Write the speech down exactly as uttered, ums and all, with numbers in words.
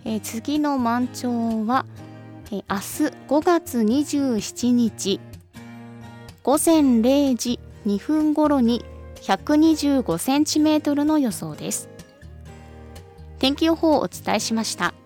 えー、次の満潮は、えー、明日ごがつにじゅうしちにちごぜんれいじにふん頃にひゃくにじゅうごセンチメートルの予想です。天気予報をお伝えしました。